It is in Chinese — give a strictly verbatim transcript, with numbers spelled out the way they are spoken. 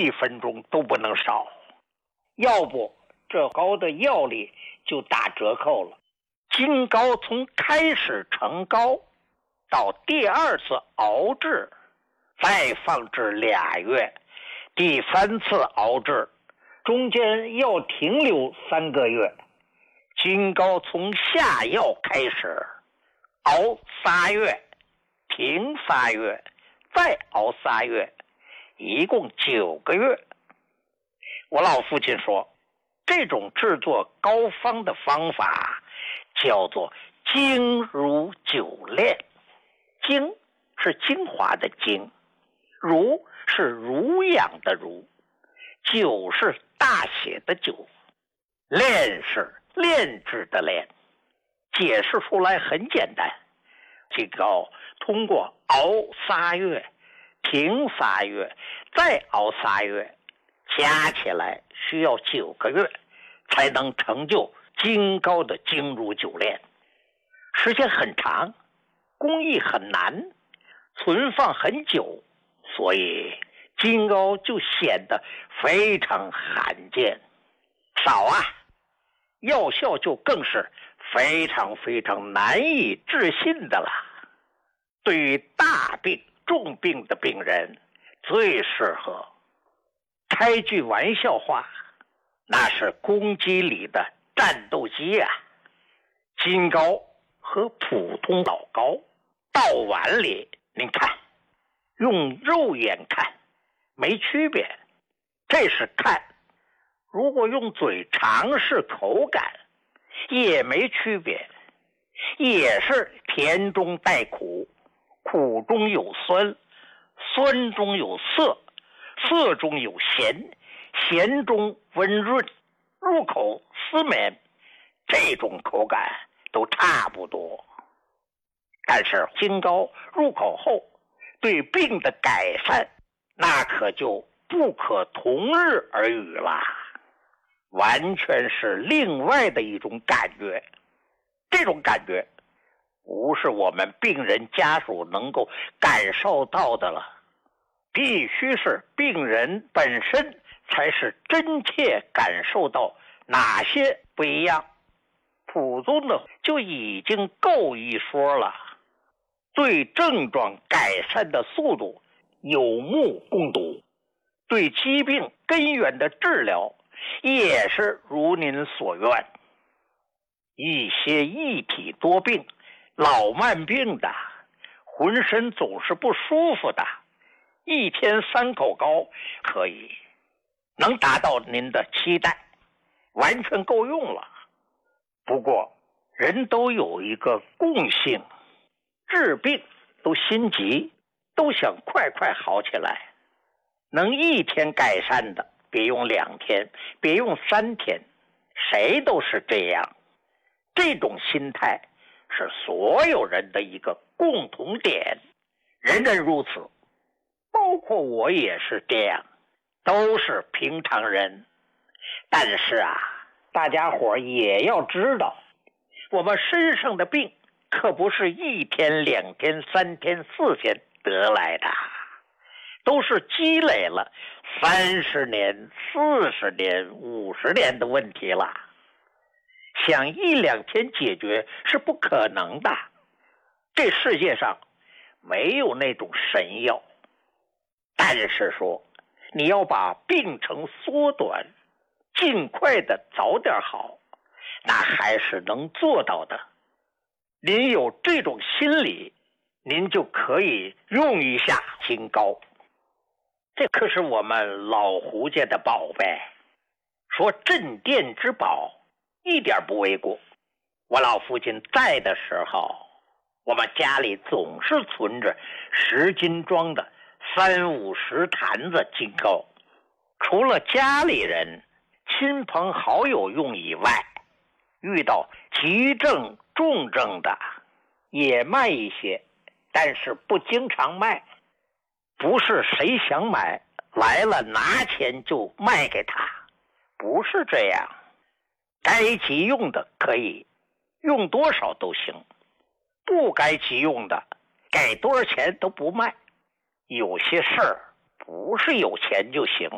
一分钟都不能少，要不这膏的药力就打折扣了。金膏从开始成膏到第二次熬制，再放置俩月，第三次熬制中间要停留三个月。金膏从下药开始熬仨月，停仨月，再熬仨月，一共九个月。我老父亲说，这种制作膏方的方法叫做精乳酒炼。精是精华的精，乳是乳养的乳，酒是大写的酒，炼是炼制的炼。解释出来很简单，金膏通过熬仨月，停仨月，再熬仨月，加起来需要九个月才能成就金膏的精乳酒炼。时间很长，工艺很难，存放很久，所以金膏就显得非常罕见。少啊，药效就更是非常非常难以置信的了。对于大病重病的病人最适合。开句玩笑话，那是公鸡里的战斗机啊！金膏和普通老膏倒碗里，您看，用肉眼看没区别，这是看；如果用嘴尝试口感，也没区别，也是甜中带苦，苦中有酸，酸中有涩，涩中有咸，咸中温润，入口丝绵，这种口感都差不多。但是金膏入口后对病的改善，那可就不可同日而语啦，完全是另外的一种感觉。这种感觉不是我们病人家属能够感受到的了，必须是病人本身才是真切感受到哪些不一样。普通的就已经够一说了，对症状改善的速度有目共睹，对疾病根源的治疗也是如您所愿。一些一体多病、老慢病的，浑身总是不舒服的，一天三口膏可以，能达到您的期待，完全够用了。不过人都有一个共性，治病都心急，都想快快好起来。能一天改善的，别用两天，别用三天，谁都是这样。这种心态是所有人的一个共同点，人人如此，包括我也是这样，都是平常人。但是啊，大家伙也要知道，我们身上的病可不是一天两天三天四天得来的，都是积累了三十年四十年五十年的问题了，想一两天解决是不可能的。这世界上没有那种神药，但是说你要把病程缩短，尽快的早点好，那还是能做到的。您有这种心理，您就可以用一下金膏，这可是我们老胡家的宝贝，说镇店之宝一点不为过。我老父亲在的时候，我们家里总是存着十斤装的三五十坛子金膏，除了家里人亲朋好友用以外，遇到急症重症的也卖一些，但是不经常卖，不是谁想买来了拿钱就卖给他，不是这样。该急用的可以用多少都行，不该急用的给多少钱都不卖。有些事儿不是有钱就行。